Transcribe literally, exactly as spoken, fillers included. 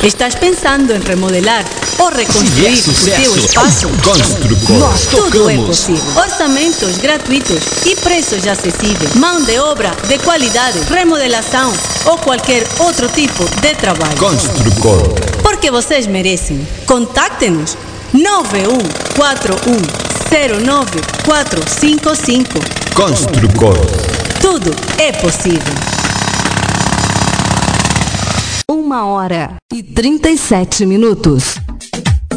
Estás pensando em remodelar ou reconstruir Se é o teu sucesso, espaço? Construcor. Nós tudo é Tocamos. possível. Orçamentos gratuitos e preços acessíveis. Mão de obra de qualidade, remodelação ou qualquer outro tipo de trabalho. Construcor. Porque vocês merecem. Contacte-nos nove um quatro um zero nove quatro cinco cinco. Construcor. Tudo é possível. Uma hora e trinta e sete minutos.